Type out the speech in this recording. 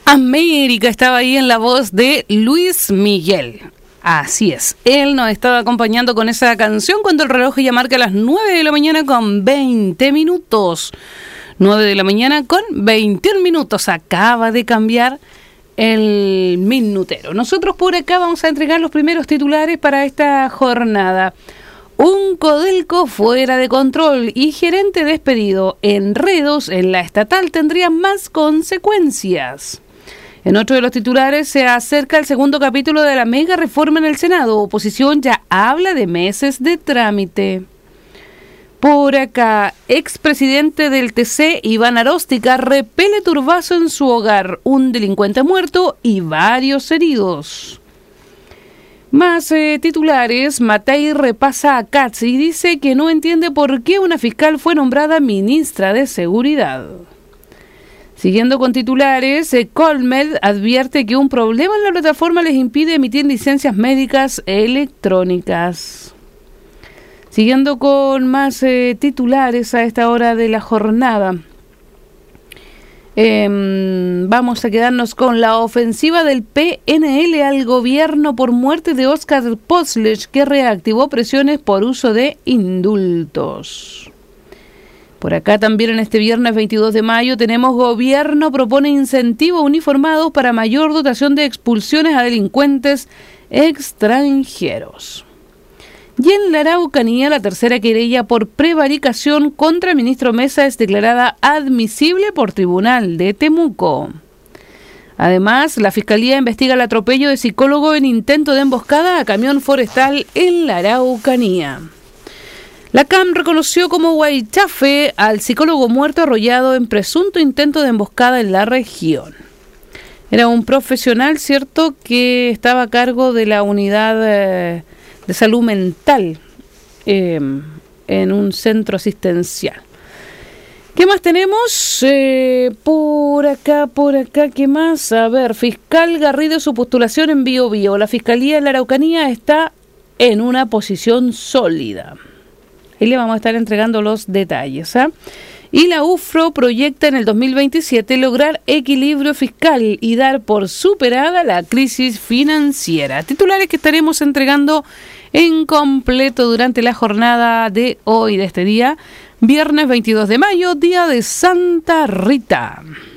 América estaba ahí en la voz de Luis Miguel. Así es, él nos estaba acompañando con esa canción cuando el reloj ya marca las 9 de la mañana con 20 minutos. 9 de la mañana con 21 minutos. Acaba de cambiar el minutero. Nosotros por acá vamos a entregar los primeros titulares para esta jornada. Un Codelco fuera de control y gerente despedido. Enredos en la estatal tendrían más consecuencias. En otro de los titulares, se acerca el segundo capítulo de la mega reforma en el Senado. Oposición ya habla de meses de trámite. Por acá, expresidente del TC, Iván Aróstica, repele turbazo en su hogar. Un delincuente muerto y varios heridos. Más titulares, Matei repasa a Katz y dice que no entiende por qué una fiscal fue nombrada ministra de Seguridad. Siguiendo con titulares, Colmed advierte que un problema en la plataforma les impide emitir licencias médicas electrónicas. Siguiendo con más titulares a esta hora de la jornada. Vamos a quedarnos con la ofensiva del PNL al gobierno por muerte de Oscar Potzlech, que reactivó presiones por uso de indultos. Por acá también en este viernes 22 de mayo tenemos gobierno propone incentivos uniformados para mayor dotación de expulsiones a delincuentes extranjeros. Y en la Araucanía, la tercera querella por prevaricación contra el ministro Mesa es declarada admisible por Tribunal de Temuco. Además, la Fiscalía investiga el atropello de psicólogo en intento de emboscada a camión forestal en la Araucanía. La CAM reconoció como Guaychafe al psicólogo muerto arrollado en presunto intento de emboscada en la región. Era un profesional, ¿cierto?, que estaba a cargo de la unidad de salud mental en un centro asistencial. ¿Qué más tenemos? Por acá, ¿qué más? A ver, fiscal Garrido, su postulación en Biobío. La Fiscalía de la Araucanía está en una posición sólida. Ahí le vamos a estar entregando los detalles, ¿eh? Y la UFRO proyecta en el 2027 lograr equilibrio fiscal y dar por superada la crisis financiera. Titulares que estaremos entregando en completo durante la jornada de hoy, de este día, viernes 22 de mayo, día de Santa Rita.